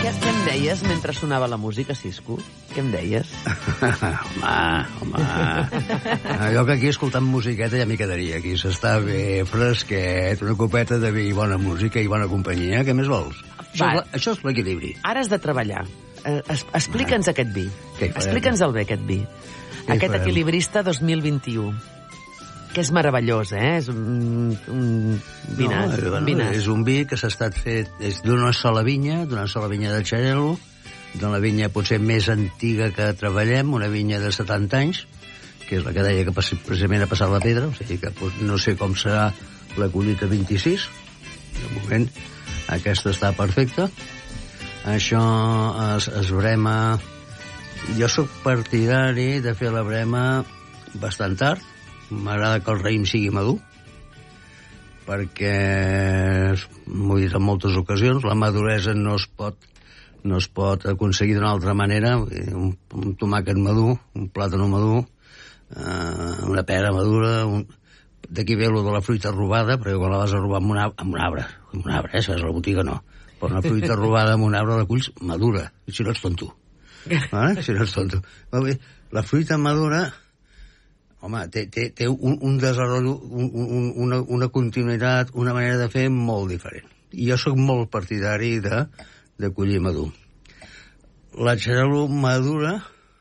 Què em deies mentre sonava la música, Cisco? Què em deies? Home. Jo que aquí escoltant musiqueta ja m'hi quedaria. Aquí s'està bé, fresquet, una copeta de vi, bona música i bona companyia. Què més vols? Això és l'equilibri. Ara has de treballar. Explica'ns aquest vi. Explica'ns el bé, aquest vi. Aquest equilibrista 2021. Que és meravellós, és un vinàs. És un vi que s'ha estat fet d'una sola vinya de Xarel·lo, d'una vinya potser més antiga que treballem, una vinya de 70 anys, que és la que deia que precisament ha passat la pedra, o sigui que no sé com serà la collita 26. De moment, aquesta està perfecta. Això es brema... Jo sóc partidari de fer la brema bastant tard. M'agrada que el raïm sigui madur, perquè, m'ho he dit en moltes ocasions, la maduresa no es pot aconseguir d'una altra manera. Un tomàquet madur, un plàtan madur, una pera madura... D'aquí ve lo de la fruita robada, perquè quan la vas a robar amb un arbre, si vas a la botiga no, però una fruita robada amb un arbre la culls madura, si no ets tonto. Si no ets tonto. La fruita madura... Home, té un desenvolupament, una continuïtat, una manera de fer molt diferent. I jo sóc molt partidari de collir madur. La Xarel·lo madura,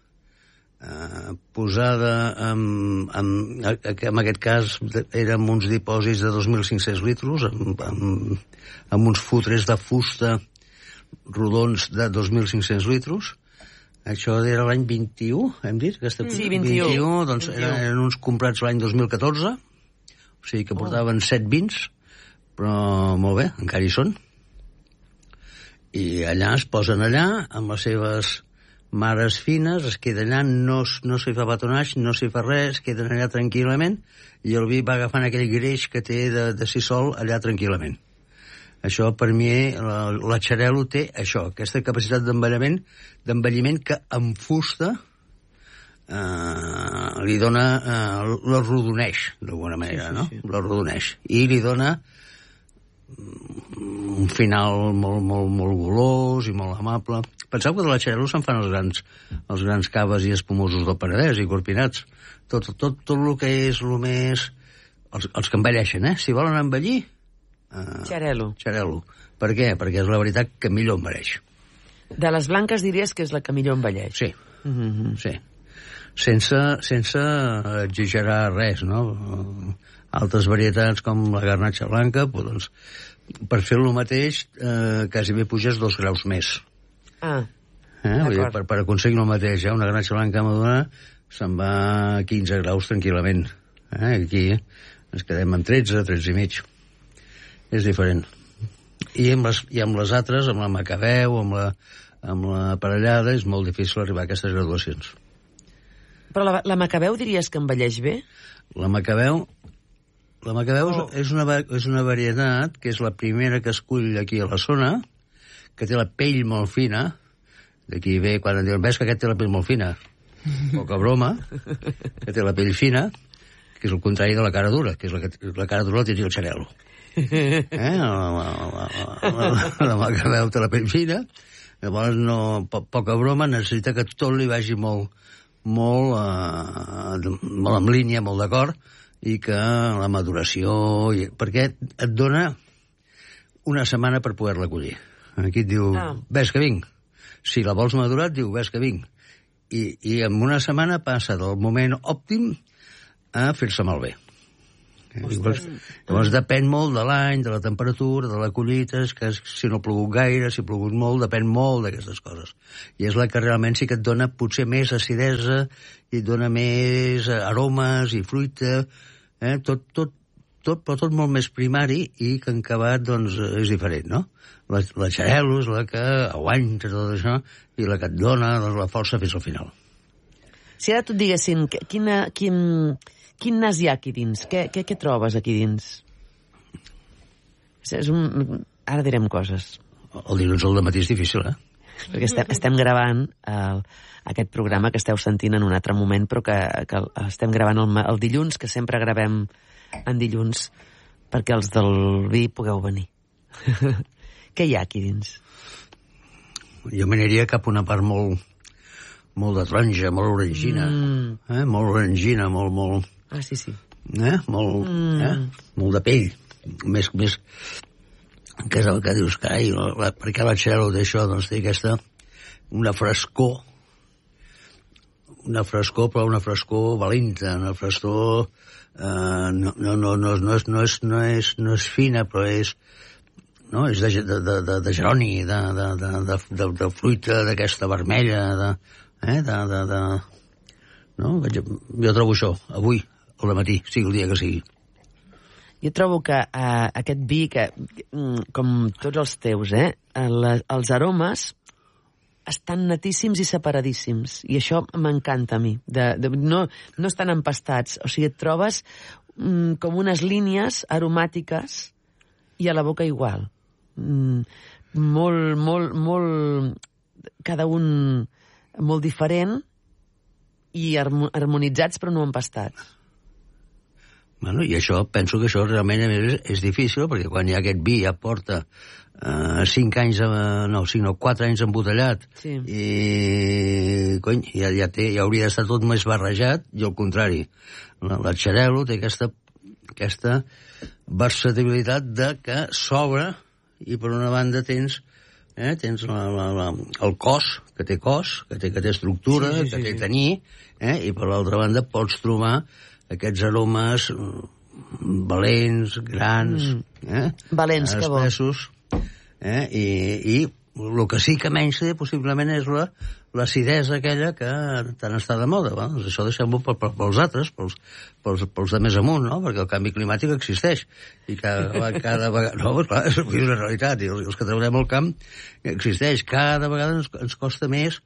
posada en aquest cas, era amb uns dipòsits de 2.500 litres, amb uns fotres de fusta rodons de 2.500 litres. Això era l'any 21, hem dit? Sí, 21. Doncs eren uns comprats l'any 2014, o sigui que portaven 7 vins, però molt bé, encara hi són. I allà es posen allà, amb les seves mares fines, es queda allà, no s'hi fa batonatge, no s'hi fa res, es queden allà tranquil·lament, i el vi va agafant aquell greix que té de si sol allà tranquil·lament. Això, per mi, la Xarel·lo té això, aquesta capacitat d'envelliment que amb fusta li dona... l'arrodoneix, d'alguna manera, no? L'arrodoneix. I li dona un final molt golós i molt amable. Penseu que de la Xarel·lo se'n fan els grans caves i espumosos del Penedès i corpinats. Tot el que és el més... Els que envelleixen, Si volen envellir... Xarel·lo. Per què? Perquè és la veritat que millor envelleix. De les blanques diries que és la que millor envelleix. Sí. Sí. Sense exagerar res, no? Altres varietats com la garnatxa blanca, doncs, per fer el mateix quasi bé puges 2 graus més. Per aconseguir el mateix, una garnatxa blanca madura se'n va a 15 graus tranquil·lament. Aquí ens quedem en 13 i mig. És diferent. I amb les altres, amb la Macabeu, amb la parellada, és molt difícil arribar a aquestes graduacions. Però la Macabeu diries que envelleix bé? La Macabeu és una varietat que és la primera que es cull aquí a la zona, que té la pell molt fina. D'aquí ve quan em diuen, ves que aquest té la pell molt fina. Poca broma, que té la pell fina, que és el contrari de la cara dura, que és la cara dura la tenia el Xarel·lo. La Macabeu té la pell fina, llavors poca broma, necessita que tot li vagi molt en línia, molt d'acord, i que la maduració... Perquè et dona una setmana per poder-la collir. Aquí et diu, ves que vinc. Si la vols madurar, et diu, ves que vinc. I en una setmana passa del moment òptim a fer-se malbé. Llavors depèn molt de l'any, de la temperatura, de la collita, que si no ha plogut gaire, si ha plogut molt, depèn molt d'aquestes coses. I és la que realment sí que et dona potser més acidesa i et dona més aromes i fruita, però tot molt més primari i que en acabat doncs, és diferent, no? La Xarel·lo és la que aguanta tot això i la que et dona doncs, la força fins al final. Si ara tu et diguessin quin nas hi ha aquí dins? Què trobes aquí dins? Ara direm coses. El dilluns al dematí és difícil, Perquè estem gravant aquest programa que esteu sentint en un altre moment, però que estem gravant el dilluns, que sempre gravem en dilluns, perquè els del vi pugueu venir. Què hi ha aquí dins? Jo m'aniria cap a una part molt de taronja, molt orangina. Molt orangina, molt... Ah, sí. Molt de pell. Més que és el que dius, carai, per què la xarel·lo té això? Doncs té aquesta... una frescor, però una frescor valenta, una frescor... no és fina, però és... No? És de geroni, de fruita d'aquesta vermella, no? Jo trobo això, avui, al matí, sigui el dia que sigui. Jo trobo que aquest vi, que, com tots els teus, els aromes estan netíssims i separadíssims. I això m'encanta a mi. No estan empastats. O sigui, et trobes com unes línies aromàtiques i a la boca igual. Molt... Cada un molt diferent i harmonitzats però no empastats. Bueno, i això, penso que això realment és difícil, perquè quan ja aquest vi ja porta 5 anys, 4 anys embotellat, sí. I cony, ja hauria d'estar tot més barrejat, i al contrari, la xarel·lo té aquesta versatilitat de que s'obre, i per una banda tens el cos, que té estructura, que té taní, i per l'altra banda pots trobar aquests aromes valents, grans, valents, que bo. espessos, i el que sí que menys té, possiblement, és l'acidesa aquella que tant està de moda. Doncs això deixem-ho pels altres, pels de més amunt, no? Perquè el canvi climàtic existeix. I cada vegada... No, clar, és una realitat. I els que treballem al camp existeix. Cada vegada ens costa més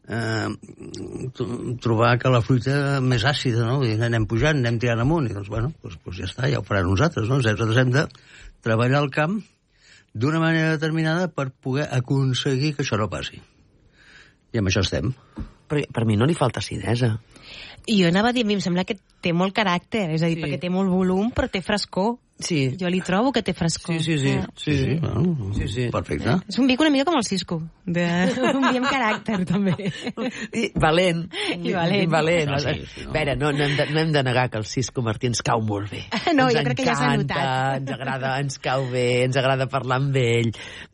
trobar que la fruita més àcida, no? Vull dir, anem pujant, anem tirant amunt, i doncs, bueno, doncs ja està, ja ho faran nosaltres, no? Nosaltres hem de treballar al camp d'una manera determinada per poder aconseguir que això no passi. I amb això estem. Però per mi no li falta acidesa. I jo anava a dir, a mi em sembla que té molt caràcter, és a dir, perquè té molt volum, però té frescor. Sí. Jo li trobo que té frescor. Sí. Perfecte. És un vi una mica com el Cisco. Un vi amb caràcter, també. I valent. valent. A veure, no hem de negar que el Cisco Martí ens cau molt bé. No, jo crec que ja s'ha notat. Ens agrada, ens cau bé, ens agrada parlar amb ell.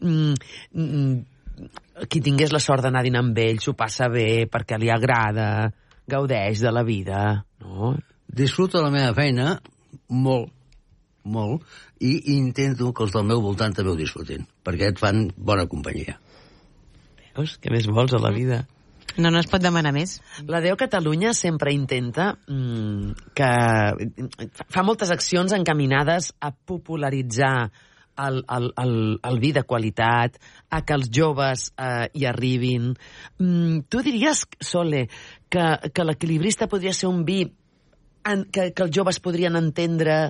Qui tingués la sort d'anar a dinar amb ell s'ho passa bé perquè li agrada, gaudeix de la vida, no? Disfruto la meva feina molt, i intento que els del meu voltant també ho disfrutin, perquè et fan bona companyia. Veus? Què més vols a la vida? No es pot demanar més. La Déu Catalunya sempre intenta que... Fa moltes accions encaminades a popularitzar el vi de qualitat, a que els joves hi arribin. Tu diries, Sole, que l'Equilibrista podria ser un vi que els joves podrien entendre...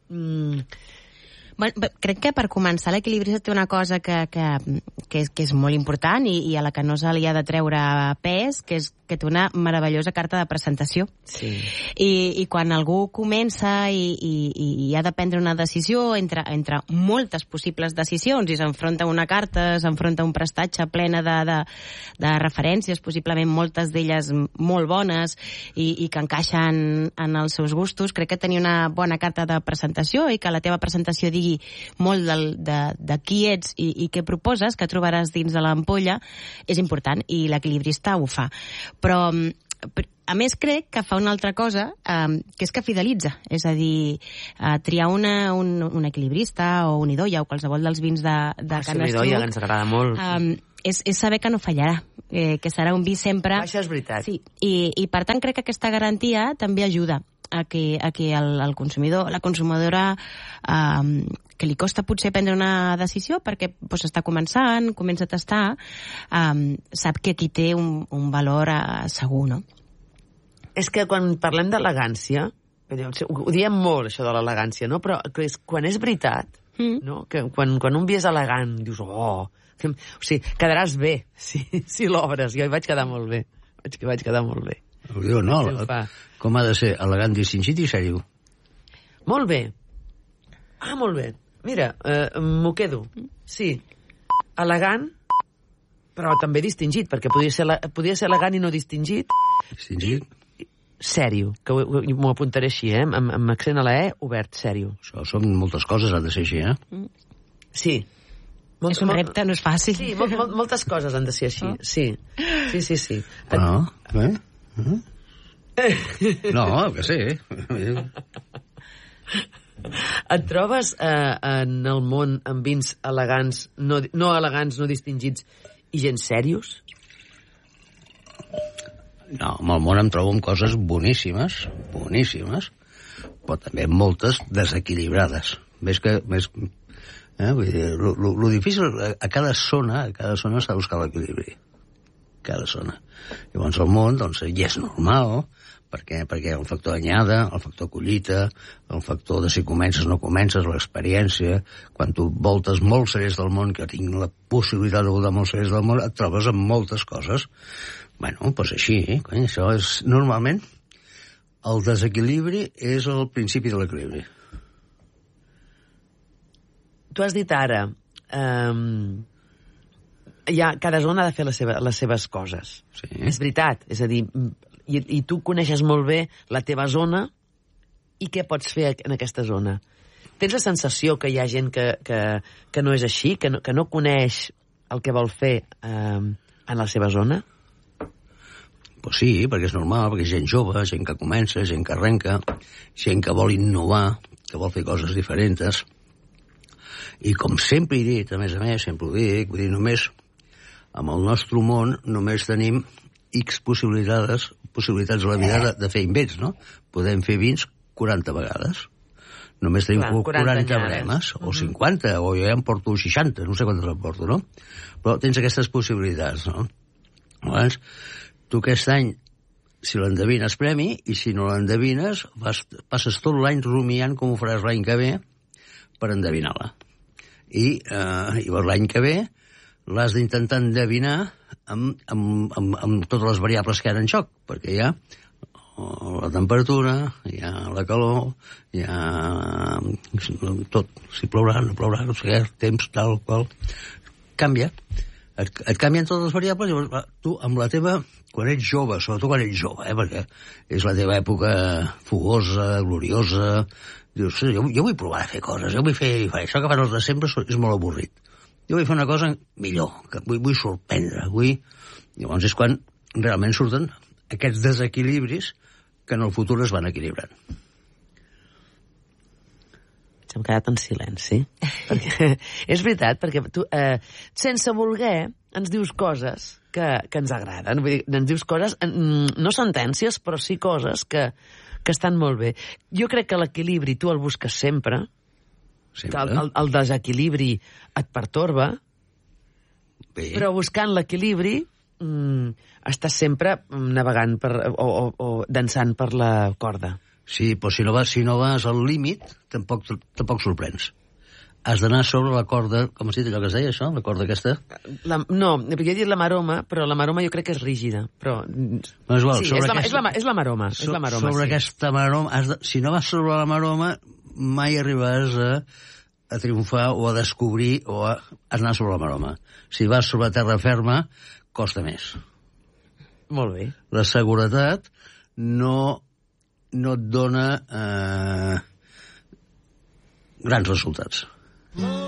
Bueno, crec que per començar l'Equilibrista té una cosa que és molt important i a la que no se li ha de treure pes, que és que té una meravellosa carta de presentació. Sí. I quan algú comença i ha de prendre una decisió entre moltes possibles decisions i s'enfronta a una carta, s'enfronta a un prestatge plena de referències, possiblement moltes d'elles molt bones i que encaixen en els seus gustos, crec que tenir una bona carta de presentació i que la teva presentació digui molt de qui ets i què proposes, que trobaràs dins de l'ampolla, és important, i l'Equilibrista ho fa. Però a més crec que fa una altra cosa, que és que fidelitza, és a dir, triar un Equilibrista o un Idoia o qualsevol dels vins de Can Estruc, Idoia, que ens agrada molt. És saber que no fallarà, que serà un vi sempre... Això és veritat. Sí, i per tant crec que aquesta garantia també ajuda a que el consumidor, la consumadora, que li costa potser prendre una decisió perquè està començant, comença a tastar, sap que aquí té un valor segur, no? És que quan parlem d'elegància, ho diem molt, això de l'elegància, no? Però quan és veritat, no? Que quan un vi és elegant, dius, o sigui, quedaràs bé si l'obres. Jo hi vaig quedar molt bé. Vaig quedar molt bé. Diu, no, com ha de ser? Elegant, distingit i sèrio. Molt bé. Molt bé. Mira, m'ho quedo. Sí. Elegant, Però també distingit, perquè podia ser elegant i no distingit. Distingit? Sèrio, que m'ho apuntaré així, amb accent a la E, obert, sèrio. Això són moltes coses, ha de ser així, Sí. És un repte, no és fàcil. Sí, moltes coses han de ser així, sí. Sí. No, no, que sí. Et trobes en el món amb vins elegants, no elegants, no distingits, i gent sèrios? No, en el món em trobo amb coses boníssimes, però també moltes desequilibrades. Ves que... vull dir, lo difícil, a cada zona s'ha de buscar l'equilibri. Cada zona. Llavors el món, doncs, ja és normal, perquè el factor anyada, el factor collita, el factor de si comences o no comences, l'experiència, quan tu voltes molts cerers del món, que tinc la possibilitat de voltar molts cerers del món, et trobes amb moltes coses. Bueno, doncs així, això és... Normalment, el desequilibri és el principi de l'equilibri. Tu has dit ara, cada zona ha de fer les seves coses. Sí. És veritat, és a dir, i tu coneixes molt bé la teva zona i què pots fer en aquesta zona. Tens la sensació que hi ha gent que no és així, que no coneix el que vol fer en la seva zona? Pues sí, perquè és normal, perquè és gent jove, gent que comença, gent que arrenca, gent que vol innovar, que vol fer coses diferents. I com sempre he dit, a més, sempre ho dic, vull dir, només amb el nostre món només tenim X possibilitats a la vida de fer invents, no? Podem fer vins 40 vegades. Només tenim 40 bremes, o 50, o jo ja em porto 60, no sé quantes em porto, no? Però tens aquestes possibilitats, no? Llavors, tu aquest any, si l'endevines, premi, i si no l'endevines, passes tot l'any rumiant com ho faràs l'any que ve per endevinar-la. I llavors l'any que ve l'has d'intentar endevinar amb totes les variables que hi ha en joc, perquè hi ha la temperatura, hi ha la calor, hi ha tot, si plourà, no plourà, no sé què, temps, tal, qual, canvia. Et canvien totes les variables, llavors tu amb la teva, quan ets jove, sobretot quan ets jove, perquè és la teva època fogosa, gloriosa, dius, jo vull provar a fer coses, jo vull fer això que fan els de sempre és molt avorrit. Jo vull fer una cosa millor, que vull sorprendre, Llavors és quan realment surten aquests desequilibris que en el futur es van equilibrant. Ens hem quedat en silenci. Perquè, és veritat, perquè tu, sense voler, ens dius coses que ens agraden. Vull dir, ens dius coses, no sentències, però sí coses que estan molt bé. Jo crec que l'equilibri tu el busques sempre. El desequilibri et pertorba, bé. Però buscant l'equilibri estàs sempre navegant o dansant per la corda. Sí, però si no vas al límit, tampoc sorprens. Has d'anar sobre la corda, com has dit allò que es deia, això? La corda aquesta? No, jo he dit la maroma, però la maroma jo crec que és rígida. Però... No, és igual, sí, és la maroma. Sobre aquesta maroma, si no vas sobre la maroma, mai arribaràs a triomfar o a descobrir o a anar sobre la maroma. Si vas sobre terra ferma, costa més. Molt bé. La seguretat no et dona grans resultats.